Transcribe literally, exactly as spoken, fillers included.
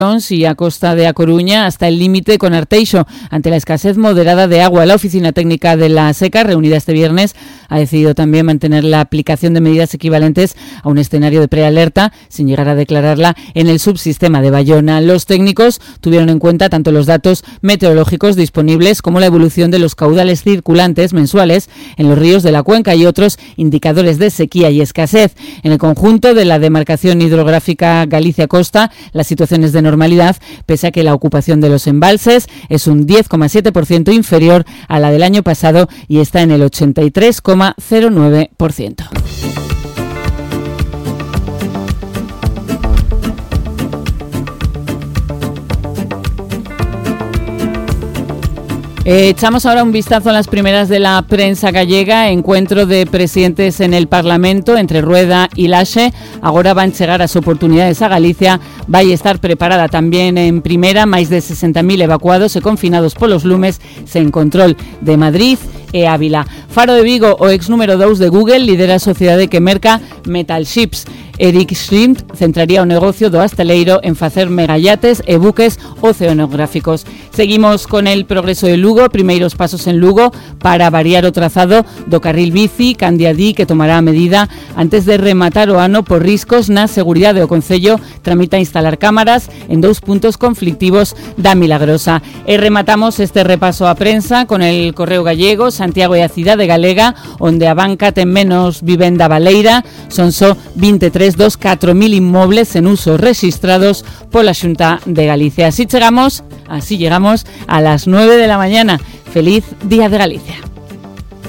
y a costa de A Coruña hasta el límite con Arteixo. Ante la escasez moderada de agua, la Oficina Técnica de la Seca, reunida este viernes, ha decidido también mantener la aplicación de medidas equivalentes a un escenario de prealerta, sin llegar a declararla en el subsistema de Bayona. Los técnicos tuvieron en cuenta tanto los datos meteorológicos disponibles como la evolución de los caudales circulantes mensuales en los ríos de la cuenca y otros indicadores de sequía y escasez. En el conjunto de la demarcación hidrográfica Galicia-Costa, la situación es de normalidad, pese a que la ocupación de los embalses es un diez coma siete por ciento inferior a la del año pasado y está en el ochenta y tres coma cero nueve por ciento. Eh, echamos ahora un vistazo a las primeras de la prensa gallega. Encuentro de presidentes en el Parlamento entre Rueda y Laxe. Agora van chegar as oportunidades a Galicia. Vai estar preparada tamén en primeira. Máis de sesenta mil evacuados e confinados polos lumes sen control de Madrid e Ávila. Faro de Vigo, o ex número dous de Google, lidera a sociedade que merca Metal Ships. Eric Schlimm centraría o negocio do hosteleiro en facer megayates e buques oceanográficos. Seguimos con el progreso de Lugo, primeiros pasos en Lugo para variar o trazado do carril bici Candiadí, que tomará a medida antes de rematar o ano por riscos na seguridade. O Concello tramita instalar cámaras en dous puntos conflictivos da Milagrosa. E rematamos este repaso a prensa con el Correo Gallego, Santiago e a cidade galega, onde a banca ten menos vivenda baleira, son só veintitrés dos catro mil inmobles en uso registrados pola Xunta de Galicia. Así llegamos, así llegamos a las nueve de la mañana. Feliz Día de Galicia.